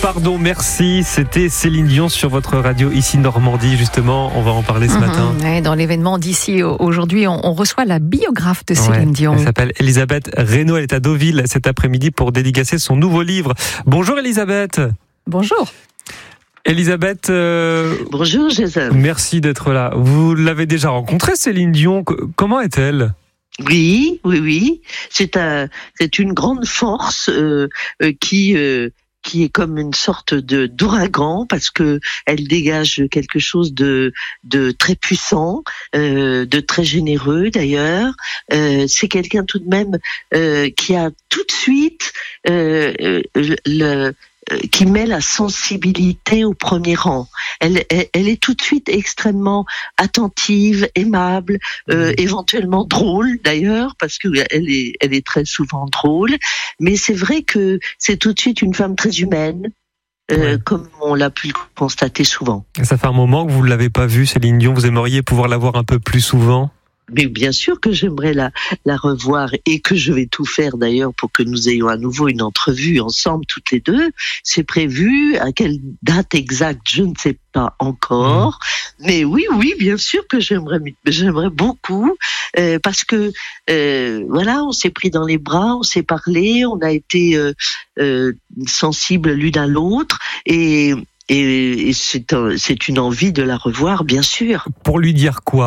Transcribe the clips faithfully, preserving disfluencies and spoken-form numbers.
pardon, merci. C'était Céline Dion sur votre radio ici Normandie, justement. On va en parler ce mmh, matin. Ouais, dans l'événement d'ici aujourd'hui, on, on reçoit la biographe de Céline ouais, Dion. Elle s'appelle Elisabeth Reynaud. Elle est à Deauville cet après-midi pour dédicacer son nouveau livre. Bonjour Elisabeth. Bonjour. Elisabeth, euh, bonjour Jason. Merci d'être là. Vous l'avez déjà rencontrée, Céline Dion. Comment est-elle ? Oui, oui, oui. C'est un, c'est une grande force euh, euh, qui euh, qui est comme une sorte de d'ouragan parce que elle dégage quelque chose de de très puissant, euh, de très généreux d'ailleurs. Euh, c'est quelqu'un tout de même euh, qui a tout de suite euh, le, le qui met la sensibilité au premier rang. Elle, elle, elle est tout de suite extrêmement attentive, aimable, euh, éventuellement drôle d'ailleurs, parce que elle est, elle est très souvent drôle. Mais c'est vrai que c'est tout de suite une femme très humaine, euh, ouais. comme on l'a pu le constater souvent. Ça fait un moment que vous ne l'avez pas vue, Céline Dion. Vous aimeriez pouvoir la voir un peu plus souvent ? Mais bien sûr que j'aimerais la, la revoir et que je vais tout faire d'ailleurs pour que nous ayons à nouveau une entrevue ensemble toutes les deux. C'est prévu. À quelle date exacte, je ne sais pas encore. Mmh. Mais oui, oui, bien sûr que j'aimerais, j'aimerais beaucoup euh, parce que euh, voilà, on s'est pris dans les bras, on s'est parlé, on a été euh, euh, sensibles l'une à l'autre et, et, et c'est, un, c'est une envie de la revoir, bien sûr. Pour lui dire quoi ?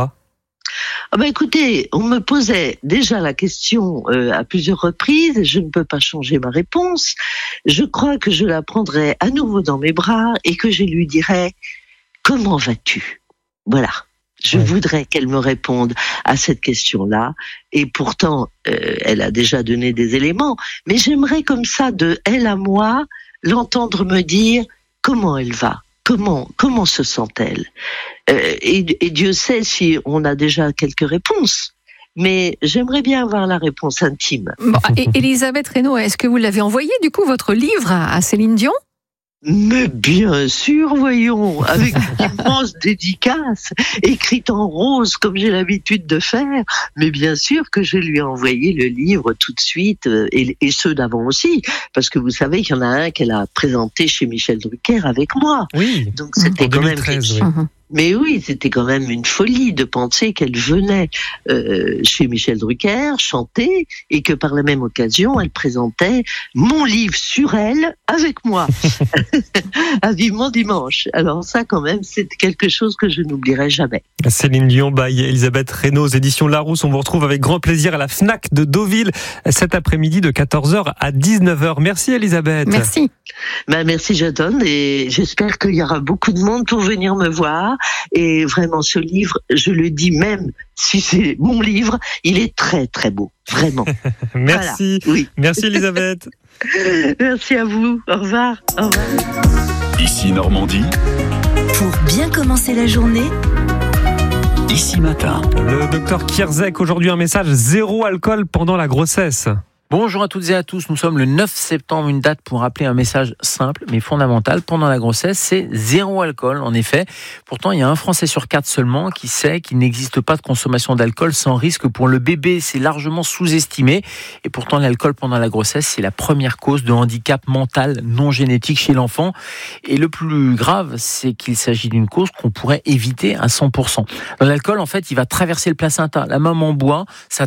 Ah ben écoutez, on me posait déjà la question euh, à plusieurs reprises et je ne peux pas changer ma réponse. Je crois que je la prendrai à nouveau dans mes bras et que je lui dirai « Comment vas-tu ?» Voilà. Je ouais. voudrais qu'elle me réponde à cette question-là. Et pourtant, euh, elle a déjà donné des éléments. Mais j'aimerais comme ça, de elle à moi, l'entendre me dire comment elle va. Comment, comment se sent-elle ? euh, et, et Dieu sait si on a déjà quelques réponses. Mais j'aimerais bien avoir la réponse intime. Bon, et Elisabeth Reynaud, est-ce que vous l'avez envoyé, du coup, votre livre à Céline Dion ? Mais bien sûr, voyons, avec une immense dédicace, écrite en rose comme j'ai l'habitude de faire. Mais bien sûr que je lui ai envoyé le livre tout de suite, et, et ceux d'avant aussi, parce que vous savez qu'il y en a un qu'elle a présenté chez Michel Drucker avec moi. Oui. Donc c'était en quand deux mille treize, même. Oui. Mais oui, c'était quand même une folie de penser qu'elle venait euh, chez Michel Drucker chanter et que par la même occasion, elle présentait mon livre sur elle avec moi à Vivement Dimanche. Alors ça, quand même, c'est quelque chose que je n'oublierai jamais. Céline Dion by Elisabeth Reynaud aux éditions Larousse. On vous retrouve avec grand plaisir à la Fnac de Deauville cet après-midi de quatorze heures à dix-neuf heures. Merci Elisabeth. Merci. Ben, merci Jadon et j'espère qu'il y aura beaucoup de monde pour venir me voir. Et vraiment, ce livre, je le dis même, si c'est mon livre, il est très très beau, vraiment. Merci, voilà. Oui. Merci Elisabeth. Merci à vous, au revoir. Au revoir. Ici Normandie. Pour bien commencer la journée, Ici Matin. Le docteur Kierzek, aujourd'hui un message zéro alcool pendant la grossesse. Bonjour à toutes et à tous, nous sommes le neuf septembre, une date pour rappeler un message simple mais fondamental pendant la grossesse, c'est zéro alcool en effet. Pourtant il y a un Français sur quatre seulement qui sait qu'il n'existe pas de consommation d'alcool sans risque pour le bébé, c'est largement sous-estimé et pourtant l'alcool pendant la grossesse c'est la première cause de handicap mental non génétique chez l'enfant et le plus grave c'est qu'il s'agit d'une cause qu'on pourrait éviter à cent pour cent. Dans l'alcool en fait il va traverser le placenta, la maman boit, ça